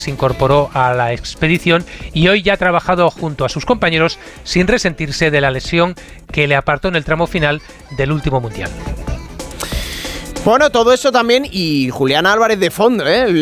se incorporó a la expedición y hoy ya ha trabajado junto a sus compañeros sin resentirse de la lesión que le apartó en el tramo final del último mundial. Bueno, todo eso también y Julián Álvarez de fondo, ¿eh?